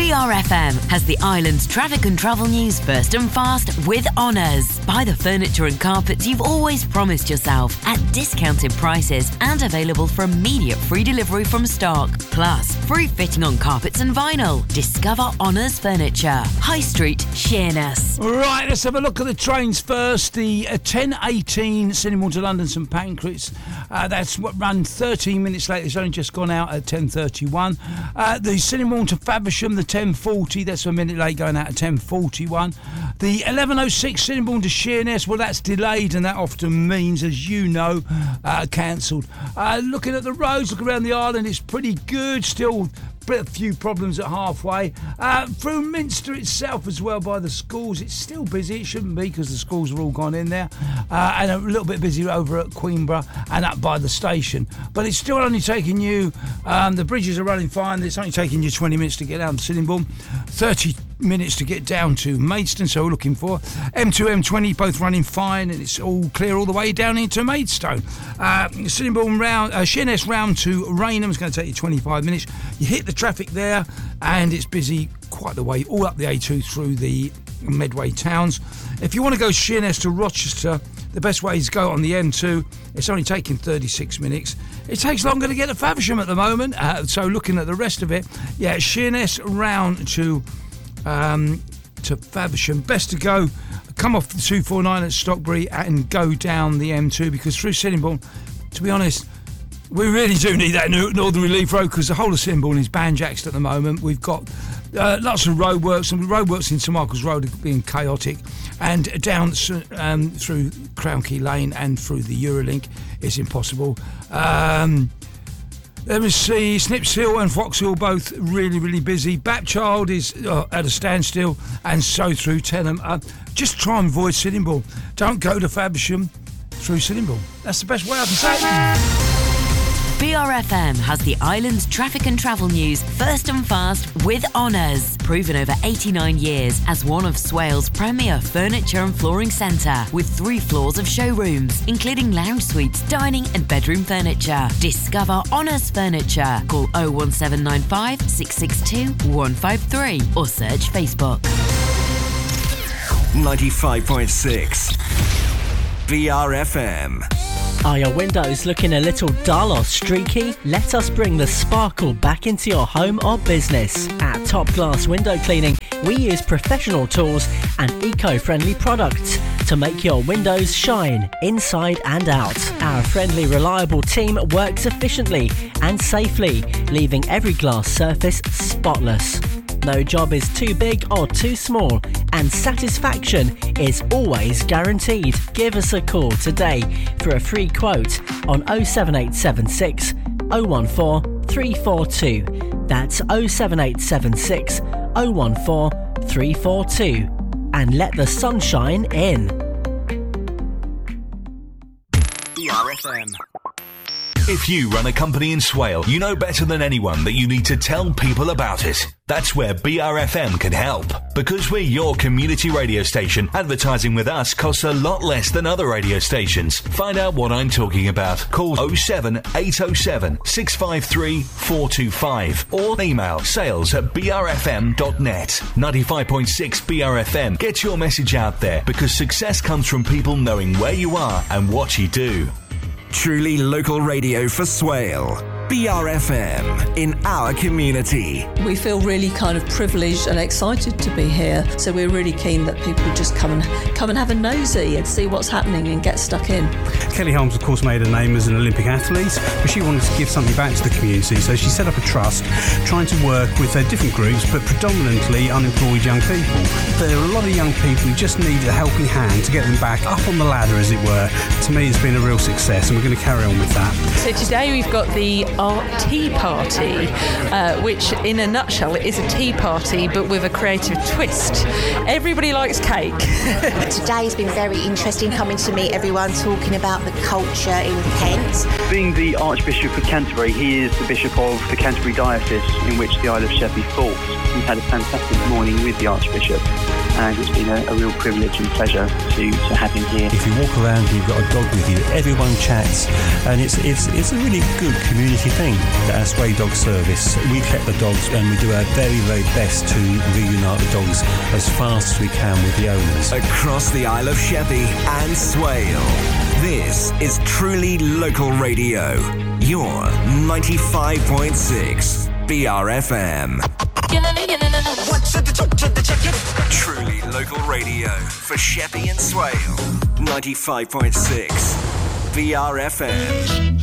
BRFM has the island's traffic and travel news first and fast with Honours. Buy the furniture and carpets you've always promised yourself at discounted prices and available for immediate free delivery from stock. Plus, free fitting on carpets and vinyl. Discover Honours Furniture. High Street, Sheerness. Right, let's have a look at the trains first. The 10:18 Cinnamon to London St Pancras. That's what run 13 minutes late. It's only just gone out at 10:31. The Cinnamon to Faversham, the 10:40. That's a minute late, going out at 10:41. The 11:06 Cinnamon to Sheerness. Well, that's delayed, and that often means, as you know, cancelled. Looking at the roads, look around the island, it's pretty good. Still a few problems at halfway. Through Minster itself as well, by the schools, it's still busy. It shouldn't be, because the schools are all gone in there. And a little bit busy over at Queenborough and up by the station. But it's still only taking you, the bridges are running fine. It's only taking you 20 minutes to get down to Sittingbourne, 30 minutes to get down to Maidstone, so we're looking for M2, M20 both running fine, and it's all clear all the way down into Maidstone. Sittingbourne round, Sheerness round to Rainham is going to take you 25 minutes. You hit the traffic there, and it's busy quite the way all up the A2 through the Medway towns. If you want to go Sheerness to Rochester, the best way is to go on the M2. It's only taking 36 minutes. It takes longer to get to Faversham at the moment, so looking at the rest of it, yeah, Sheerness round to Faversham. Best to go, come off the 249 at Stockbury and go down the M2, because through Sittingbourne, to be honest, we really do need that Northern Relief Road, because the whole of Sittingbourne is banjaxed at the moment. We've got lots of roadworks, and the roadworks in St Michael's Road are being chaotic, and down through Crown Key Lane and through the Eurolink it's impossible. Let me see, Snips Hill and Foxhill both really, really busy. Bapchild is at a standstill, and so through Tenham. Just try and avoid Sittingbourne. Don't go to Faversham through Sittingbourne. That's the best way I can say it. BRFM has the island's traffic and travel news first and fast with Honours. Proven over 89 years as one of Swales' premier furniture and flooring centre, with 3 floors of showrooms, including lounge suites, dining and bedroom furniture. Discover Honours Furniture. Call 01795 662 153 or search Facebook. 95.6 BRFM. Are your windows looking a little dull or streaky? Let us bring the sparkle back into your home or business. At Top Glass Window Cleaning, we use professional tools and eco-friendly products to make your windows shine inside and out. Our friendly, reliable team works efficiently and safely, leaving every glass surface spotless. No job is too big or too small, and satisfaction is always guaranteed. Give us a call today for a free quote on 07876 014 342. That's 07876 014 342. And let the sunshine in. BRFM. If you run a company in Swale, you know better than anyone that you need to tell people about it. That's where BRFM can help. Because we're your community radio station, advertising with us costs a lot less than other radio stations. Find out what I'm talking about. Call 07807 653 425 or email sales@brfm.net. 95.6 BRFM. Get your message out there, because success comes from people knowing where you are and what you do. Truly local radio for Swale. BRFM, in our community. We feel really kind of privileged and excited to be here, so we're really keen that people just come and have a nosy and see what's happening and get stuck in. Kelly Holmes, of course, made her name as an Olympic athlete, but she wanted to give something back to the community, so she set up a trust trying to work with different groups, but predominantly unemployed young people. There are a lot of young people who just need a helping hand to get them back up on the ladder, as it were. To me, it's been a real success, and we're going to carry on with that. So today we've got the Art Tea Party, which in a nutshell is a tea party but with a creative twist. Everybody likes cake. Today has been very interesting, coming to meet everyone, talking about the culture in Kent. Being the Archbishop of Canterbury, he is the Bishop of the Canterbury Diocese in which the Isle of Sheppey falls. We've had a fantastic morning with the Archbishop, and it's been a real privilege and pleasure to have him here. If you walk around, you've got a dog with you, everyone chats, and it's a really good community tricky thing. Our stray dog service, we collect the dogs and we do our very, very best to reunite the dogs as fast as we can with the owners. Across the Isle of Sheppey and Swale, this is truly local radio. Your 95.6 BRFM. Truly local radio for Sheppey and Swale. 95.6 BRFM.